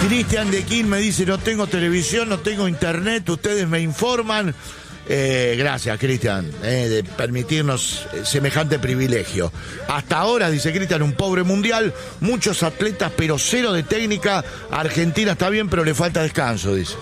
Cristian de Quín me dice, no tengo televisión, no tengo internet, ustedes me informan. Gracias, Cristian, de permitirnos semejante privilegio. Hasta ahora, dice Cristian, un pobre mundial, muchos atletas, pero cero de técnica. Argentina está bien, pero le falta descanso, dice.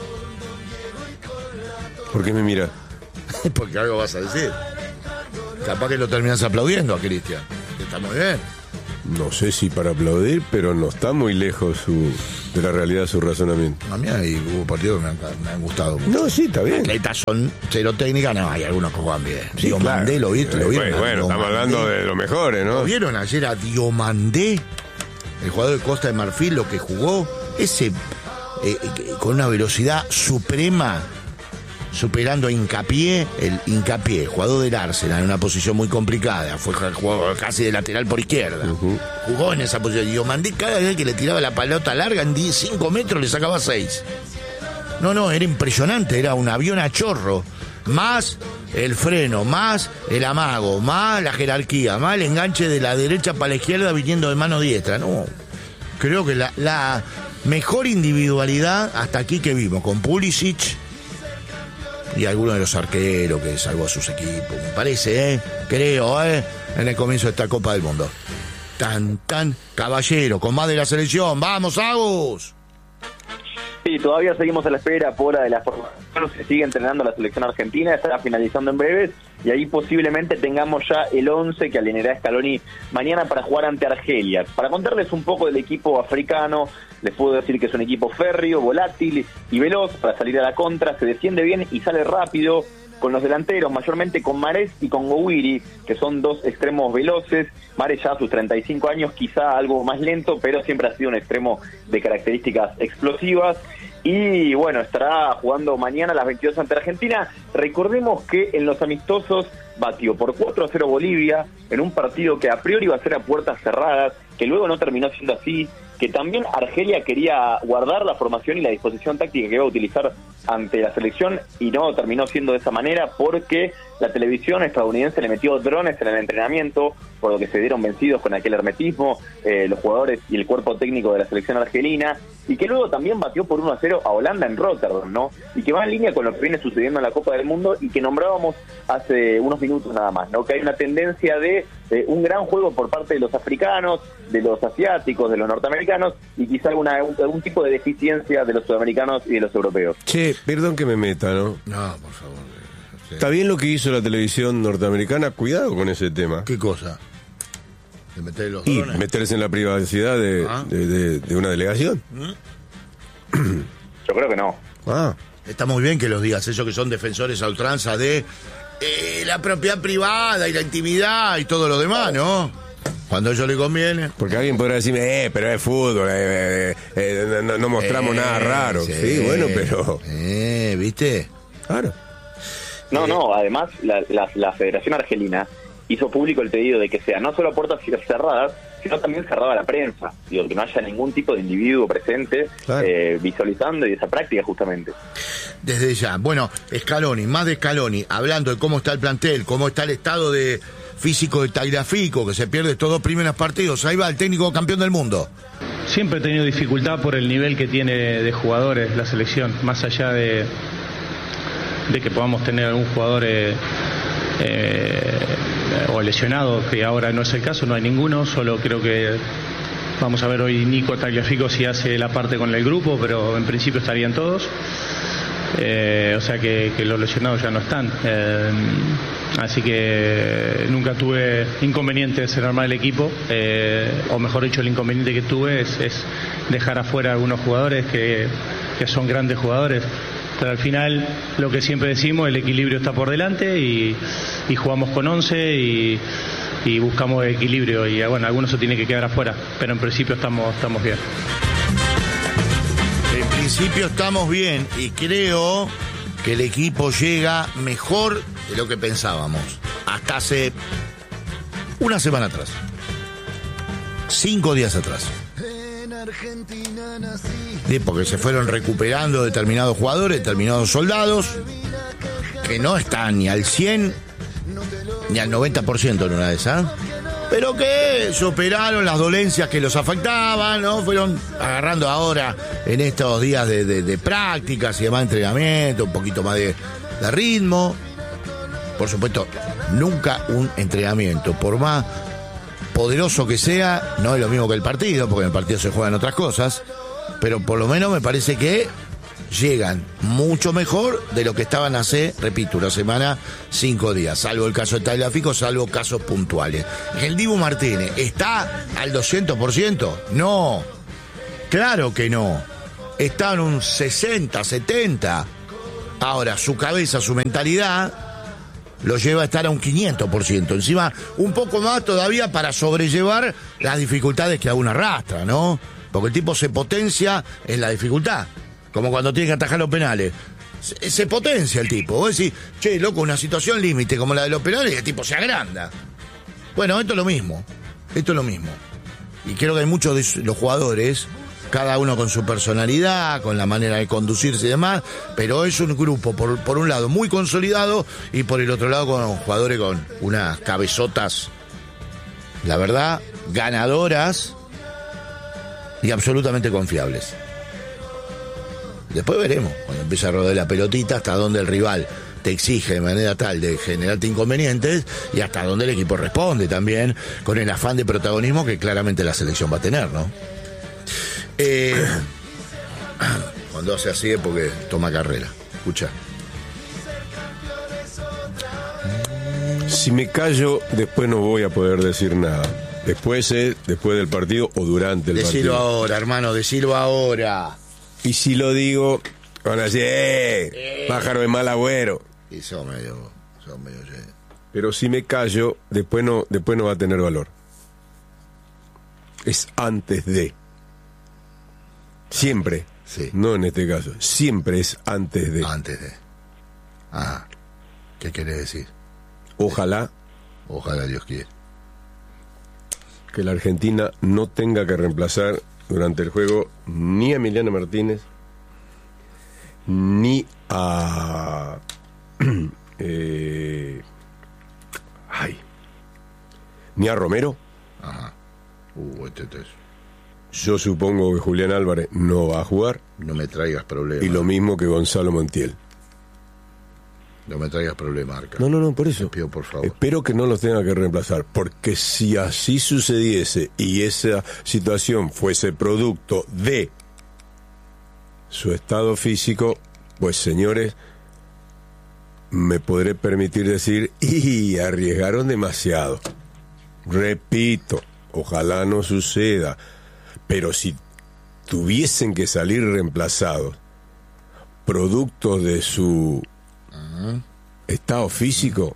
¿Por qué me mira? Porque algo vas a decir. Capaz que lo terminas aplaudiendo a Cristian. Está muy bien. No sé si para aplaudir, pero no está muy lejos de la realidad su razonamiento. A mí hubo partidos que me han gustado mucho. No, sí, está bien. Atletas son cero técnica, no, hay algunos que juegan bien. Sí, Diomandé, claro. ¿lo vieron? Bueno, estamos hablando de los mejores, ¿no? ¿Lo vieron ayer a Diomandé? El jugador de Costa de Marfil, lo que jugó, ese con una velocidad suprema, superando a Hincapié, jugador del Arsenal, en una posición muy complicada, jugó casi de lateral por izquierda. Jugó en esa posición. Diomandé, cada vez que le tiraba la pelota larga, en 5 metros le sacaba 6. No, era impresionante, era un avión a chorro. Más el freno, más el amago, más la jerarquía, más el enganche de la derecha para la izquierda viniendo de mano diestra. No, creo que la mejor individualidad hasta aquí que vimos, con Pulisic y algunos de los arqueros que salvó a sus equipos, me parece, creo, en el comienzo de esta Copa del Mundo. Tan, caballero, con más de la selección. ¡Vamos, Agus! Sí, todavía seguimos a la espera por la de la formación. Se sigue entrenando la selección argentina, estará finalizando en breves, y ahí posiblemente tengamos ya el 11 que alineará Scaloni mañana para jugar ante Argelia. Para contarles un poco del equipo africano, les puedo decir que es un equipo férreo, volátil y veloz para salir a la contra, se defiende bien y sale rápido, con los delanteros, mayormente con Mahrez y con Gouiri, que son dos extremos veloces. Mahrez ya a sus 35 años, quizá algo más lento, pero siempre ha sido un extremo de características explosivas. Y bueno, estará jugando mañana a las 22 ante Argentina. Recordemos que en los amistosos batió por 4-0 Bolivia, en un partido que a priori iba a ser a puertas cerradas, que luego no terminó siendo así, que también Argelia quería guardar la formación y la disposición táctica que iba a utilizar ante la selección, y no terminó siendo de esa manera porque la televisión estadounidense le metió drones en el entrenamiento, por lo que se dieron vencidos con aquel hermetismo los jugadores y el cuerpo técnico de la selección argelina, y que luego también batió por 1-0 a Holanda en Rotterdam, ¿no? Y que va en línea con lo que viene sucediendo en la Copa del Mundo y que nombrábamos hace unos minutos nada más, ¿no? Que hay una tendencia de un gran juego por parte de los africanos, de los asiáticos, de los norteamericanos, y quizá algún tipo de deficiencia de los sudamericanos y de los europeos. Che, perdón que me meta, ¿no? No, por favor. Sí. Está bien lo que hizo la televisión norteamericana, cuidado con ese tema. ¿Qué cosa? ¿De meter los Y drones? meterse en la privacidad de una delegación. Yo creo que no. Está muy bien que los digas, ellos que son defensores a ultranza de la propiedad privada y la intimidad y todo lo demás, ¿no? Cuando a ellos les conviene. Porque alguien podrá decirme, pero es fútbol, no mostramos nada raro. Sí, bueno, pero... ¿Viste? Claro. No, además la Federación Argelina hizo público el pedido de que sea no solo a puertas cerradas, sino también cerrada a la prensa. Digo, que no haya ningún tipo de individuo presente, claro, visualizando y esa práctica justamente. Desde ya. Bueno, Scaloni, más de Scaloni, hablando de cómo está el plantel, cómo está el estado de físico de Tagliafico, que se pierde estos 2 primeros partidos. Ahí va el técnico campeón del mundo. Siempre he tenido dificultad por el nivel que tiene de jugadores la selección, más allá de que podamos tener algún jugador o lesionado, que ahora no es el caso, no hay ninguno, solo creo que vamos a ver hoy Nico Tagliafico si hace la parte con el grupo, pero en principio estarían todos, o sea que los lesionados ya no están, así que nunca tuve inconvenientes en armar el equipo, o mejor dicho, el inconveniente que tuve es dejar afuera a algunos jugadores que son grandes jugadores. Pero al final, lo que siempre decimos, el equilibrio está por delante y jugamos con 11 y buscamos equilibrio. Y bueno, algunos se tienen que quedar afuera, pero en principio estamos bien. En principio estamos bien y creo que el equipo llega mejor de lo que pensábamos. Hasta hace una semana atrás. 5 días atrás. Porque se fueron recuperando determinados jugadores, determinados soldados que no están ni al 100 ni al 90% en una de esas. pero que superaron las dolencias que los afectaban, ¿no? Fueron agarrando ahora en estos días de prácticas y demás entrenamiento, un poquito más de ritmo. Por supuesto, nunca un entrenamiento, por más poderoso que sea, no es lo mismo que el partido, porque en el partido se juegan otras cosas, pero por lo menos me parece que llegan mucho mejor de lo que estaban hace, repito, una semana, 5 días, salvo el caso de Tagliafico, salvo casos puntuales. ¿El Dibu Martínez está al 200%? No, claro que no. Está en un 60, 70. Ahora, su cabeza, su mentalidad lo lleva a estar a un 500%. Encima, un poco más todavía para sobrellevar las dificultades que aún arrastra, ¿no? Porque el tipo se potencia en la dificultad. Como cuando tiene que atajar los penales. Se potencia el tipo. Vos decís, che, loco, una situación límite como la de los penales y el tipo se agranda. Bueno, esto es lo mismo. Esto es lo mismo. Y creo que hay muchos de los jugadores, cada uno con su personalidad, con la manera de conducirse y demás, pero es un grupo, por un lado, muy consolidado y por el otro lado con jugadores con unas cabezotas, la verdad, ganadoras y absolutamente confiables. Después veremos, cuando empieza a rodar la pelotita, hasta dónde el rival te exige de manera tal de generarte inconvenientes y hasta dónde el equipo responde también con el afán de protagonismo que claramente la selección va a tener, ¿no? Cuando hace así es porque toma carrera. Escucha. Si me callo, después no voy a poder decir nada. Después del partido o durante el partido. Decilo ahora, hermano, decilo ahora. Y si lo digo, van a decir, pájaro de mal agüero. Y son medio. Pero si me callo, después no va a tener valor. Es antes de. Siempre. Sí. No en este caso. Siempre es antes de. Antes de. Ah. ¿Qué quiere decir? Ojalá Dios quiera. Que la Argentina no tenga que reemplazar durante el juego ni a Emiliano Martínez ni a ni a Romero. Ajá. Yo supongo que Julián Álvarez no va a jugar. No me traigas problemas. Y lo mismo que Gonzalo Montiel. No me traigas problemas, Arca. No, por eso. Te pido, por favor. Espero que no los tenga que reemplazar, porque si así sucediese y esa situación fuese producto de su estado físico, pues señores, me podré permitir decir, y arriesgaron demasiado. Repito, ojalá no suceda, pero si tuviesen que salir reemplazados, producto de su estado físico,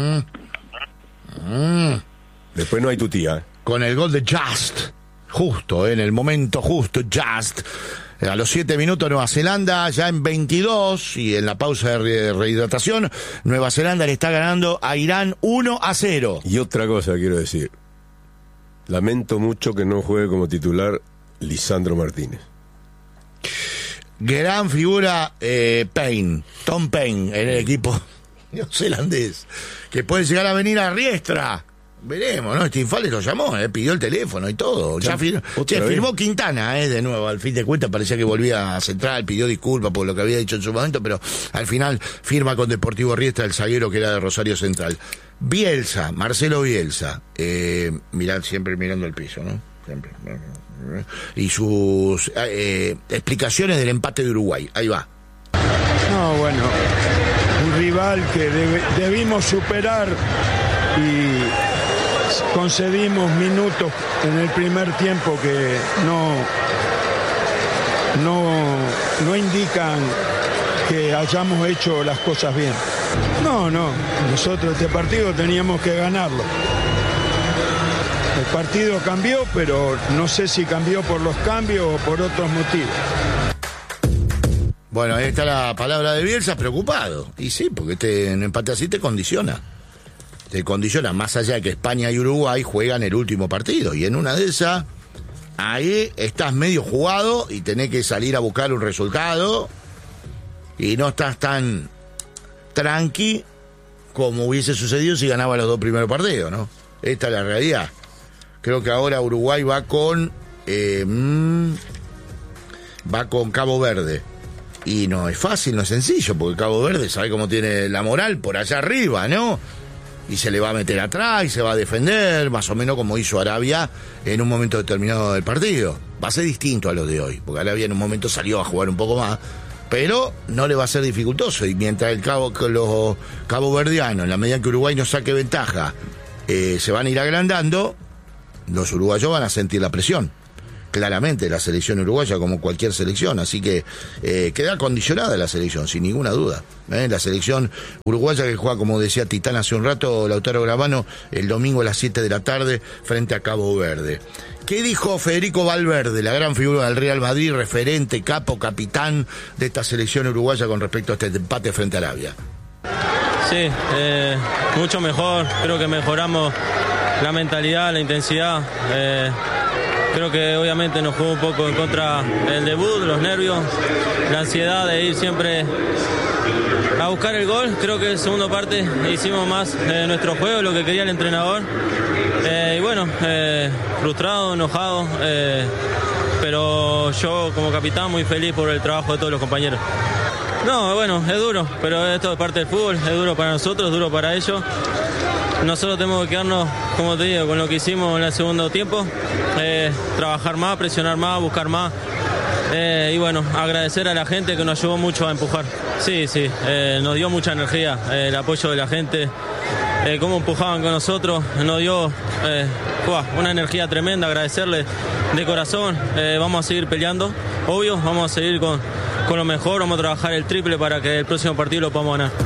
después no hay tu tía. Con el gol de Just, justo, en el momento justo, Just. A los 7 minutos Nueva Zelanda, ya en 22, y en la pausa de rehidratación, Nueva Zelanda le está ganando a Irán 1-0. Y otra cosa quiero decir, lamento mucho que no juegue como titular Lisandro Martínez. Gran figura Tom Paine en el equipo neozelandés, que puede llegar a venir a Riestra. Veremos, ¿no? Stinfales lo llamó, pidió el teléfono y todo. Ya firmó Quintana, de nuevo. Al fin de cuentas parecía que volvía a Central, pidió disculpas por lo que había dicho en su momento, pero al final firma con Deportivo Riestra el zaguero que era de Rosario Central. Bielsa, Marcelo Bielsa, siempre mirando el piso, ¿no? Siempre. Y sus explicaciones del empate de Uruguay. Ahí va. No, bueno, un rival que debimos superar y concedimos minutos en el primer tiempo que no indican que hayamos hecho las cosas bien. No, nosotros este partido teníamos que ganarlo. El partido cambió, pero no sé si cambió por los cambios o por otros motivos. Bueno, ahí está la palabra de Bielsa, preocupado. Y sí, porque un empate así te condiciona. Te condiciona, más allá de que España y Uruguay juegan el último partido. Y en una de esas, ahí estás medio jugado y tenés que salir a buscar un resultado. Y no estás tan tranqui como hubiese sucedido si ganaba los 2 primeros partidos, ¿no? Esta es la realidad. Creo que ahora Uruguay va con Cabo Verde. Y no es fácil, no es sencillo, porque Cabo Verde sabe cómo tiene la moral por allá arriba, ¿no? Y se le va a meter atrás y se va a defender, más o menos como hizo Arabia en un momento determinado del partido. Va a ser distinto a lo de hoy, porque Arabia en un momento salió a jugar un poco más, pero no le va a ser dificultoso. Y mientras los caboverdianos, en la medida que Uruguay no saque ventaja, se van a ir agrandando, los uruguayos van a sentir la presión. Claramente la selección uruguaya, como cualquier selección, así que queda condicionada la selección, sin ninguna duda. La selección uruguaya que juega, como decía Titán hace un rato, Lautaro Gravano, el domingo a las 7 de la tarde frente a Cabo Verde. ¿Qué dijo Federico Valverde, la gran figura del Real Madrid, referente, capo, capitán de esta selección uruguaya con respecto a este empate frente a Arabia? Sí, mucho mejor, creo que mejoramos la mentalidad, la intensidad. Creo que obviamente nos jugó un poco en contra el debut, los nervios, la ansiedad de ir siempre a buscar el gol. Creo que en la segunda parte hicimos más nuestro juego, lo que quería el entrenador. Y bueno, frustrado, enojado, pero yo como capitán muy feliz por el trabajo de todos los compañeros. No, bueno, es duro, pero esto es parte del fútbol, es duro para nosotros, es duro para ellos. Nosotros tenemos que quedarnos, como te digo, con lo que hicimos en el segundo tiempo, trabajar más, presionar más, buscar más, y bueno, agradecer a la gente que nos ayudó mucho a empujar. Sí, nos dio mucha energía, el apoyo de la gente, cómo empujaban con nosotros, nos dio una energía tremenda, agradecerles de corazón. Vamos a seguir peleando, obvio, vamos a seguir con lo mejor, vamos a trabajar el triple para que el próximo partido lo podamos ganar.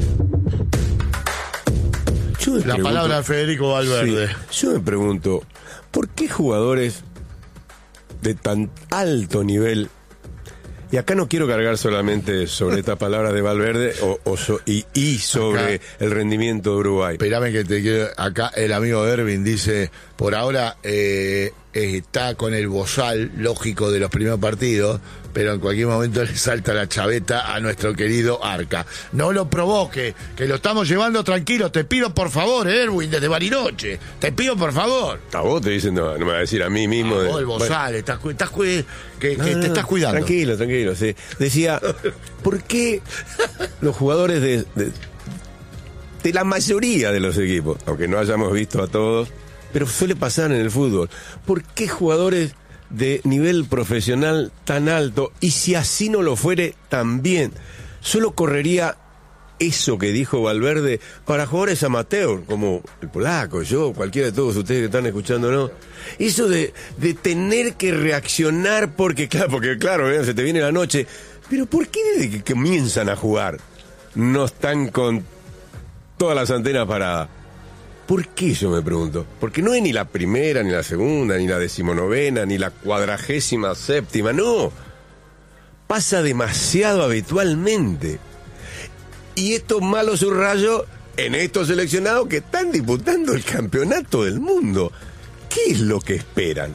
La palabra de Federico Valverde. Sí, yo me pregunto, ¿por qué jugadores de tan alto nivel, y acá no quiero cargar solamente sobre esta palabra de Valverde y sobre acá, el rendimiento de Uruguay? Espérame que te quiero. Acá el amigo Erwin dice, por ahora está con el bozal lógico de los primeros partidos, pero en cualquier momento le salta la chaveta a nuestro querido Arca. No lo provoque, que lo estamos llevando tranquilo. Te pido por favor, Erwin, desde Bariloche. Te pido por favor. A vos te dicen, no me va a decir a mí mismo. Vos el bozal, bueno, te estás cuidando. Tranquilo, sí. Decía, ¿por qué los jugadores de la mayoría de los equipos, aunque no hayamos visto a todos, pero suele pasar en el fútbol, ¿por qué jugadores de nivel profesional tan alto, y si así no lo fuere también, solo correría eso que dijo Valverde para jugadores amateur, como el polaco, yo, cualquiera de todos ustedes que están escuchándonos? Eso de tener que reaccionar porque claro, se te viene la noche, pero ¿por qué desde que comienzan a jugar no están con todas las antenas paradas? ¿Por qué, yo me pregunto? Porque no es ni la primera, ni la segunda, ni la 19ª, ni la 47ª, no. Pasa demasiado habitualmente. Y esto malo subrayo en estos seleccionados que están disputando el campeonato del mundo. ¿Qué es lo que esperan?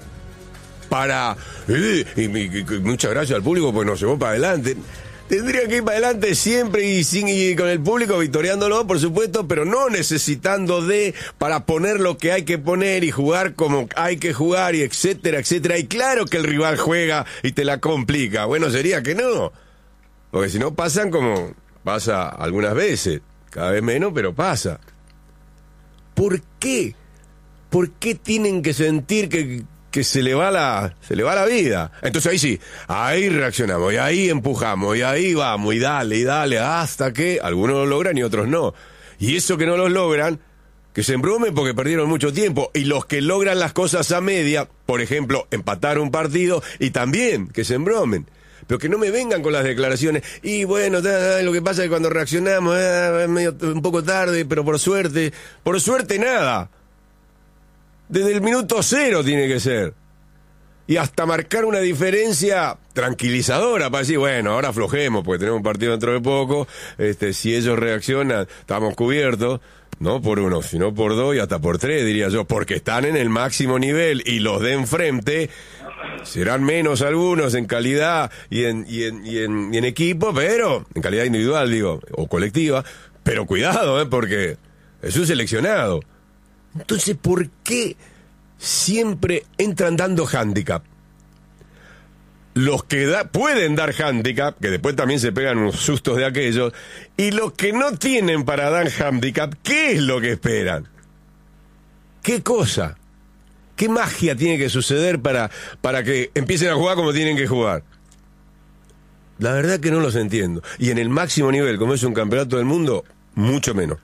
Y muchas gracias al público porque nos llevó para adelante. Tendría que ir para adelante siempre y con el público victoriándolo, por supuesto, pero no necesitando para poner lo que hay que poner y jugar como hay que jugar y etcétera, etcétera. Y claro que el rival juega y te la complica. Bueno, sería que no. Porque si no pasan como pasa algunas veces, cada vez menos, pero pasa. ¿Por qué? ¿Por qué tienen que sentir que se le va la vida? Entonces ahí sí, ahí reaccionamos, y ahí empujamos, y ahí vamos, y dale, hasta que algunos lo logran y otros no. Y eso que no los logran, que se embromen porque perdieron mucho tiempo. Y los que logran las cosas a media, por ejemplo, empatar un partido, y también que se embromen. Pero que no me vengan con las declaraciones, y bueno, lo que pasa es que cuando reaccionamos, un poco tarde, pero por suerte nada. Desde el minuto 0 tiene que ser. Y hasta marcar una diferencia tranquilizadora para decir, bueno, ahora aflojemos porque tenemos un partido dentro de poco. Si ellos reaccionan, estamos cubiertos. No por uno, sino por dos y hasta por tres, diría yo. Porque están en el máximo nivel y los de enfrente serán menos algunos en calidad y en equipo, pero en calidad individual, digo, o colectiva. Pero cuidado, porque es un seleccionado. Entonces, ¿por qué siempre entran dando hándicap. Los que pueden dar hándicap, que después también se pegan unos sustos de aquellos, y los que no tienen para dar hándicap, ¿qué es lo que esperan? ¿Qué cosa? ¿Qué magia tiene que suceder para que empiecen a jugar como tienen que jugar? La verdad que no los entiendo. Y en el máximo nivel, como es un campeonato del mundo, mucho menos.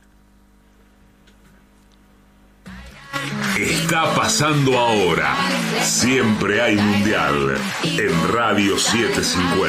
Está pasando ahora. Siempre hay mundial en Radio 750.